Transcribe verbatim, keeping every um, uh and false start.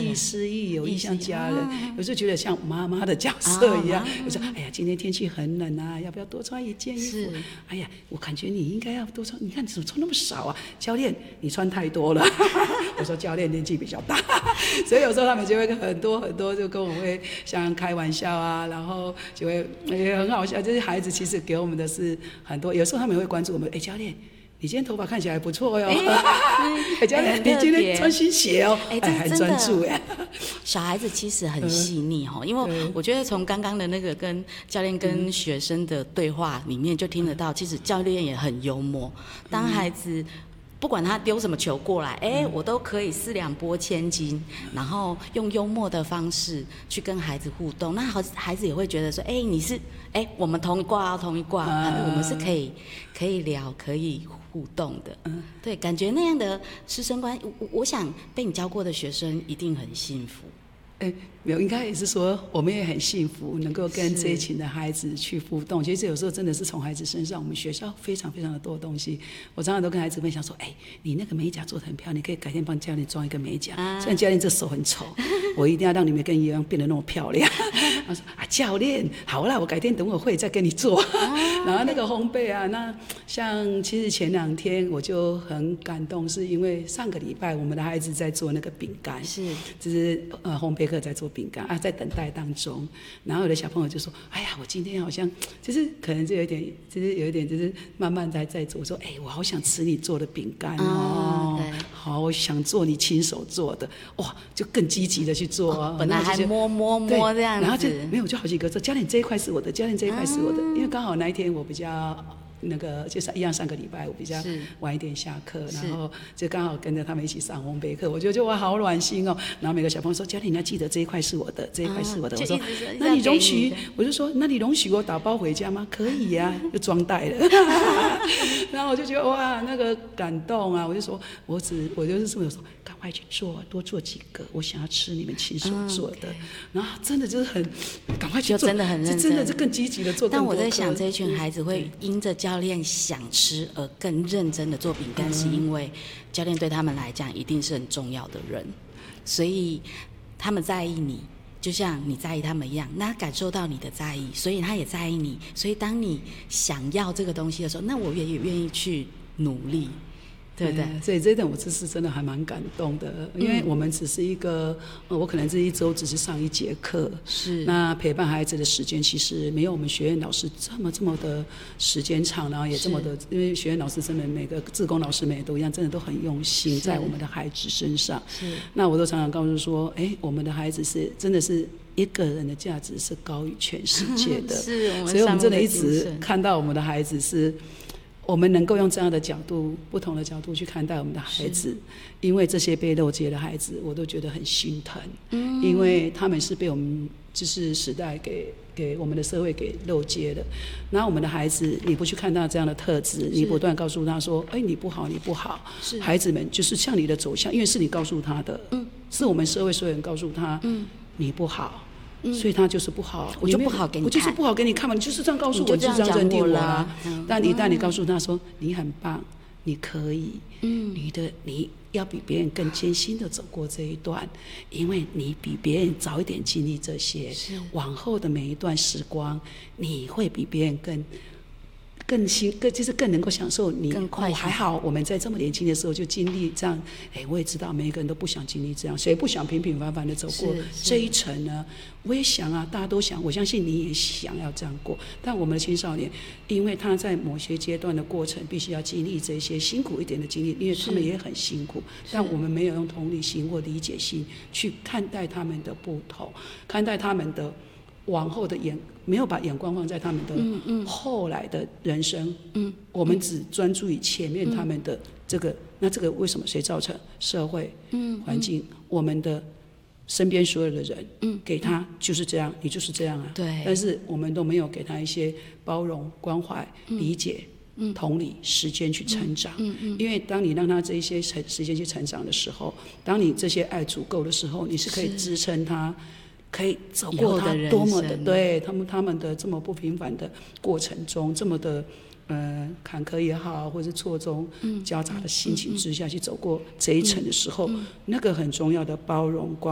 亦师亦友，亦像家人。有时候觉得像妈妈的角色一样，我说哎呀，今天天气很冷啊，要不要多穿一件衣服？哎呀，我感觉你应该要多穿，你看你怎么穿那么少啊？教练，你穿太多了。我说教练年纪比较大，所以有时候他们就会很多很多就跟我会像开玩笑啊，然后就会也很好笑。这些孩子其实给我们的是很多，有时候他们也会关注我们，哎，教练。你今天头发看起来不错哟，哎，教练，你今天穿新鞋哦，哎，很专注哎。 小孩子其实很细腻哈，因为我觉得从刚刚的那个跟教练跟学生的对话里面就听得到，其实教练也很幽默。当孩子不管他丢什么球过来，哎，我都可以四两拨千斤，然后用幽默的方式去跟孩子互动，那孩子也会觉得说，哎，你是，哎，我们同一挂，同一挂，我们是可以可以聊，可以互动的，对，感觉那样的师生关，我我想被你教过的学生一定很幸福。 哎，没有，应该也是说，我们也很幸福，能够跟这一群的孩子去互动。其实有时候真的是从孩子身上，我们学校非常非常的多东西。我常常都跟孩子分享说，哎，你那个美甲做得很漂亮，你可以改天帮教练装一个美甲。啊、虽然教练这手很丑，我一定要让你们跟一样变得那么漂亮。他说啊，教练，好啦，我改天等我会再跟你做。啊、然后那个烘焙啊，那像其实前两天我就很感动，是因为上个礼拜我们的孩子在做那个饼干，是，就是呃烘焙课在做饼干啊，在等待当中。然后有的小朋友就说：“哎呀，我今天好像就是可能就有点，就是有一点就是慢慢在在做。”我说：“哎，我好想吃你做的饼干哦，啊、好，我想做你亲手做的，哇，就更积极的去做啊。哦” 本来还摸摸摸这样子， 然后就没有就好几个说：“教练这一块是我的，教练这一块是我的。啊”因为刚好那一天我比较。那个就是一样，上个礼拜我比较晚一点下课，然后就刚好跟着他们一起上烘焙课，我觉得哇好暖心哦。然后每个小朋友说：“教练，你要记得这一块是我的，这一块是我的。”我说：“那你容许？”我就说：“那你容许我打包回家吗？”可以呀、啊，就装袋了。然后我就觉得哇，那个感动啊！我就说，我只我就是这么说，赶快去做，多做几个，我想要吃你们亲手做的。嗯、然后真的就是很赶快去做， 真的很认真， 真的是更积极的做更多。 但我在想，这一群孩子会因着教练想吃而更认真的做饼干，是因为教练对他们来讲一定是很重要的人，所以他们在意你，就像你在意他们一样，那他感受到你的在意，所以他也在意你。所以当你想要这个东西的时候，那我也也愿意去努力。对不对？ 所以这一点我这是真的还蛮感动的，因为我们只是一个，呃、我可能这一周只是上一节课，是那陪伴孩子的时间其实没有我们学院老师这么这么的时间长，然后也这么的，因为学院老师真的每个志工老师们也都一样，真的都很用心在我们的孩子身上。是那我都常常告诉说，哎，我们的孩子是真的是一个人的价值是高于全世界的，是我们所以我们真的一直看到我们的孩子是。我们能够用这样的角度，不同的角度去看待我们的孩子，因为这些被漏接的孩子，我都觉得很心疼，嗯、因为他们是被我们就是时代给给我们的社会给漏接的。那我们的孩子，你不去看到这样的特质，你不断告诉他说：“哎，你不好，你不好。”孩子们就是像你的走向，因为是你告诉他的，嗯、是我们社会所有人告诉他，嗯、你不好。所以他就是不好， 我就不好给你看， 我就是不好给你看嘛，你就是这样告诉我， 你就这样这样认定我啦。 嗯、但一旦你告诉他说你很棒，你可以，嗯、你的你要比别人更艰辛的走过这一段，因为你比别人早一点经历这些，往后的每一段时光，你会比别人更。更新更就是更能够享受你更快、哦、还好我们在这么年轻的时候就经历这样，哎，我也知道每一个人都不想经历这样，谁不想平平凡凡的走过这一程呢？我也想啊，大家都想，我相信你也想要这样过。但我们的青少年，因为他在某些阶段的过程必须要经历这些辛苦一点的经历，因为他们也很辛苦，但我们没有用同理心或理解心去看待他们的不同，看待他们的往后的眼，没有把眼光放在他们的后来的人生，嗯嗯、我们只专注于前面他们的这个，嗯、那这个为什么谁造成？社会、嗯、环境，嗯、我们的身边所有的人，嗯、给他就是这样，你就是这样啊。对。但是我们都没有给他一些包容、关怀、理解、嗯、同理、时间去成长。嗯嗯、因为当你让他这一些时间去成长的时候，当你这些爱足够的时候，你是可以支撑他。可以走过他多么的对他们他们的这么不平凡的过程中，这么的呃坎坷也好，或者是错综交杂的心情之下去走过这一程的时候，嗯嗯嗯、那个很重要的包容。